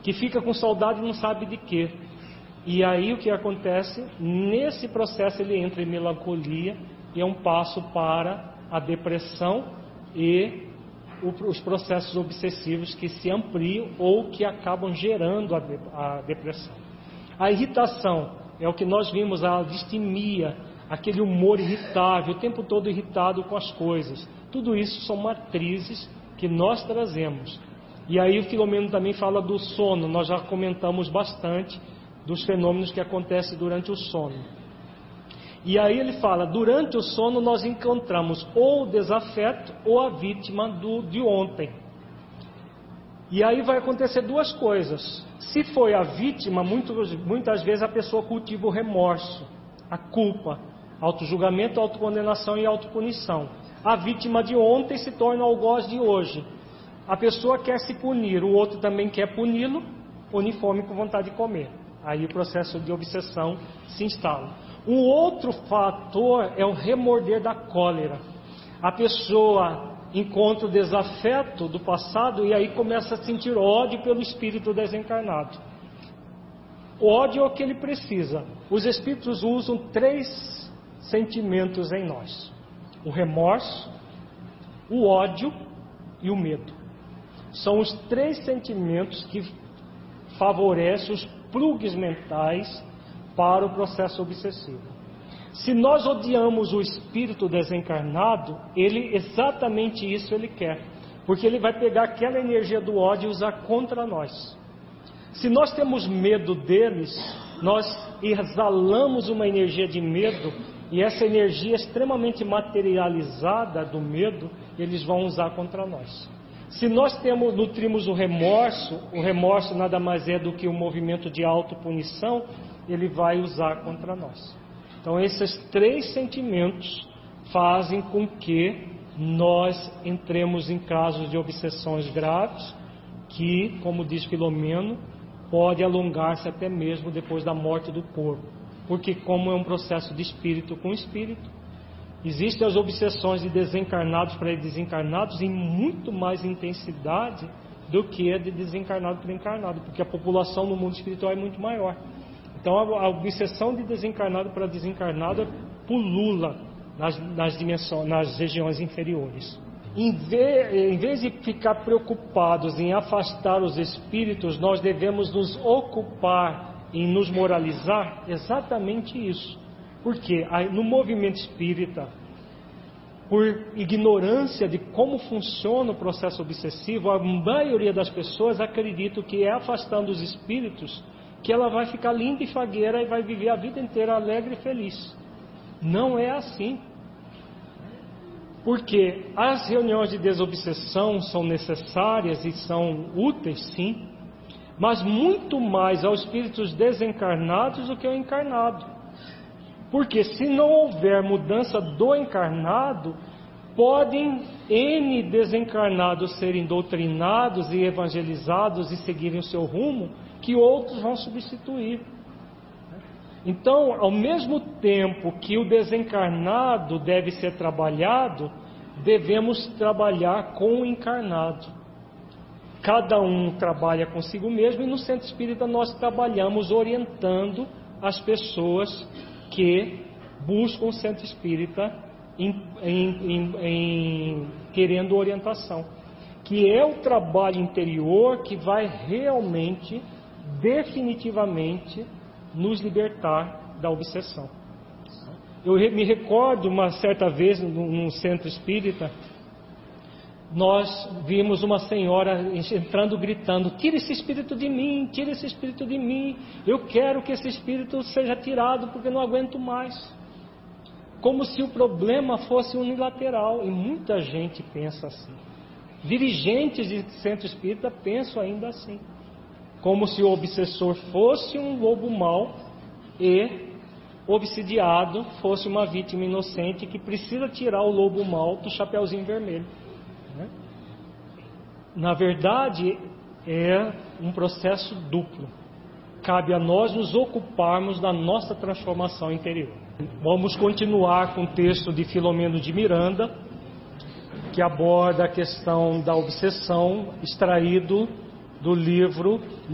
que fica com saudade e não sabe de quê. E aí o que acontece? Nesse processo ele entra em melancolia e é um passo para a depressão e os processos obsessivos que se ampliam ou que acabam gerando a depressão. A irritação é o que nós vimos, a distimia, aquele humor irritável, o tempo todo irritado com as coisas. Tudo isso são matrizes que nós trazemos. E aí o Filomeno também fala do sono, nós já comentamos bastante dos fenômenos que acontecem durante o sono. E aí ele fala, durante o sono nós encontramos ou o desafeto ou a vítima de ontem. E aí vai acontecer duas coisas. Se foi a vítima, muitas vezes a pessoa cultiva o remorso, a culpa, autojulgamento, autocondenação e autopunição. A vítima de ontem se torna o algoz de hoje. A pessoa quer se punir, o outro também quer puni-lo, une fome com vontade de comer. Aí o processo de obsessão se instala. Um outro fator é o remorder da cólera. A pessoa encontra o desafeto do passado e aí começa a sentir ódio pelo espírito desencarnado. O ódio é o que ele precisa. Os espíritos usam 3 sentimentos em nós: o remorso, o ódio e o medo. São os 3 sentimentos que favorecem os plugs mentais para o processo obsessivo. Se nós odiamos o espírito desencarnado, ele exatamente isso ele quer, porque ele vai pegar aquela energia do ódio e usar contra nós. Se nós temos medo deles, nós exalamos uma energia de medo, e essa energia extremamente materializada do medo, eles vão usar contra nós. Se nós nutrimos o remorso nada mais é do que um movimento de autopunição, ele vai usar contra nós. Então esses 3 sentimentos fazem com que nós entremos em casos de obsessões graves, que, como diz Filomeno, pode alongar-se até mesmo depois da morte do corpo. Porque como é um processo de espírito com espírito, existem as obsessões de desencarnados para desencarnados em muito mais intensidade do que a de desencarnado para encarnado, porque a população no mundo espiritual é muito maior. Então a obsessão de desencarnado para desencarnado pulula nas regiões inferiores. Em vez de ficar preocupados em afastar os espíritos, nós devemos nos ocupar em nos moralizar exatamente isso. Porque no movimento espírita, por ignorância de como funciona o processo obsessivo, a maioria das pessoas acredita que é afastando os espíritos que ela vai ficar linda e fagueira e vai viver a vida inteira alegre e feliz. Não é assim. Porque as reuniões de desobsessão são necessárias e são úteis, sim, mas muito mais aos espíritos desencarnados do que ao encarnado. Porque se não houver mudança do encarnado, podem N desencarnados serem doutrinados e evangelizados e seguirem o seu rumo, que outros vão substituir. Então, ao mesmo tempo que o desencarnado deve ser trabalhado, devemos trabalhar com o encarnado. Cada um trabalha consigo mesmo, e no Centro Espírita nós trabalhamos orientando as pessoas que buscam o Centro Espírita querendo orientação, que é o trabalho interior que vai realmente, definitivamente, nos libertar da obsessão. Eu me recordo uma certa vez num Centro Espírita, nós vimos uma senhora entrando gritando: tira esse espírito de mim, tira esse espírito de mim, eu quero que esse espírito seja tirado porque não aguento mais. Como se o problema fosse unilateral, e muita gente pensa assim. Dirigentes de Centro Espírita pensam ainda assim, como se o obsessor fosse um lobo mau e o obsidiado fosse uma vítima inocente que precisa tirar o lobo mau do chapeuzinho vermelho. Na verdade, é um processo duplo. Cabe a nós nos ocuparmos da nossa transformação interior. Vamos continuar com o texto de Filomeno de Miranda, que aborda a questão da obsessão, extraído do livro